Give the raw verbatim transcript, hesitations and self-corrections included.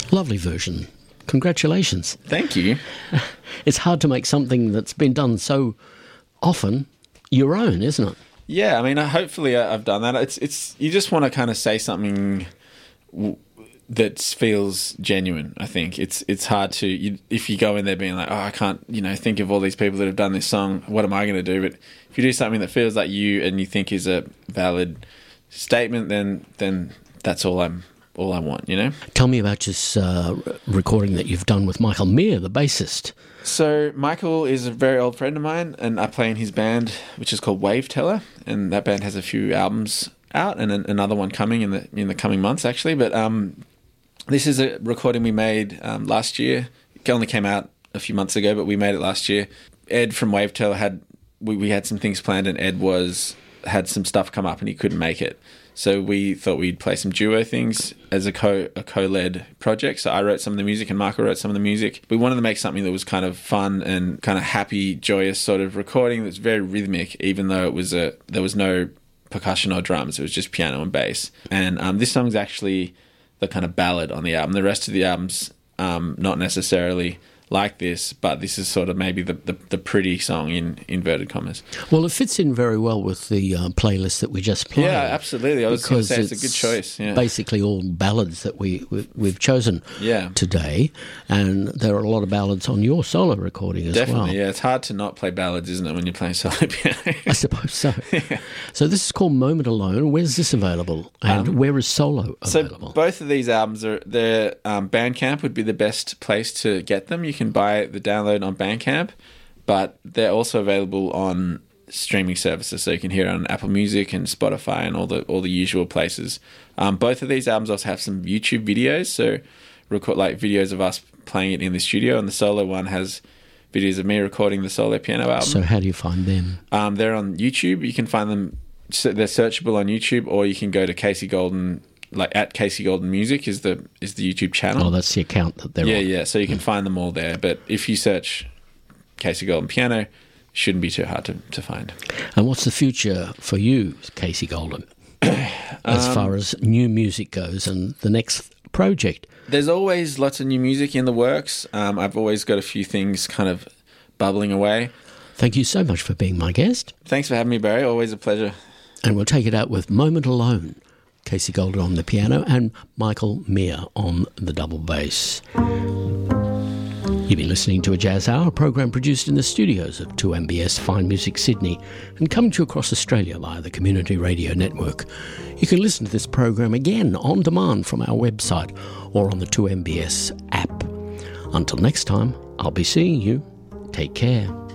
Lovely version. Congratulations. Thank you. It's hard to make something that's been done so often your own, isn't it? Yeah, I mean, hopefully I've done that. It's it's you just want to kind of say something w- that feels genuine. I think it's it's hard to you, if you go in there being like, oh, I can't, you know, think of all these people that have done this song. What am I going to do? But if you do something that feels like you and you think is a valid statement, then then that's all I'm all I want. You know. Tell me about this uh, recording that you've done with Michael Meir, the bassist. So Michael is a very old friend of mine, and I play in his band, which is called Wave Teller, and that band has a few albums out, and an, another one coming in the in the coming months, actually. But um, this is a recording we made um, last year. It only came out a few months ago, but we made it last year. Ed from Wave Teller had we, we had some things planned, and Ed was had some stuff come up, and he couldn't make it. So we thought we'd play some duo things as a co a co-led project. So I wrote some of the music and Michael wrote some of the music. We wanted to make something that was kind of fun and kind of happy, joyous sort of recording that's very rhythmic, even though it was a there was no percussion or drums. It was just piano and bass. And um, this song's actually the kind of ballad on the album. The rest of the album's um, not necessarily like this, but this is sort of maybe the, the, the pretty song in inverted commas. Well, it fits in very well with the uh, playlist that we just played. Yeah, absolutely. I was going to say it's, it's a good choice. Yeah. Basically all ballads that we, we, we've chosen yeah. today, and there are a lot of ballads on your solo recording as Definitely, well. Definitely, yeah. It's hard to not play ballads, isn't it, when you're playing solo piano? I suppose so. Yeah. So this is called Moment Alone. Where's this available? And um, where is solo available? So both of these albums, are their um, Bandcamp would be the best place to get them. You can buy the download on Bandcamp, but they're also available on streaming services, so you can hear it on Apple Music and Spotify and all the all the usual places. Um, both of these albums also have some YouTube videos, so record like videos of us playing it in the studio, and the solo one has videos of me recording the solo piano album. So how do you find them? Um, they're on YouTube. You can find them, they're searchable on YouTube, or you can go to Casey Golden, like at Casey Golden Music is the is the YouTube channel. Oh, that's the account that they're yeah, on. Yeah, yeah. So you can mm. find them all there. But if you search Casey Golden Piano, it shouldn't be too hard to, to find. And what's the future for you, Casey Golden, as um, far as new music goes and the next project? There's always lots of new music in the works. Um, I've always got a few things kind of bubbling away. Thank you so much for being my guest. Thanks for having me, Barry. Always a pleasure. And we'll take it out with Moment Alone. Casey Golden on the piano and Michael Meir on the double bass. You've been listening to A Jazz Hour, a program produced in the studios of two M B S Fine Music Sydney and coming to you across Australia via the Community Radio Network. You can listen to this program again on demand from our website or on the two M B S app. Until next time, I'll be seeing you. Take care.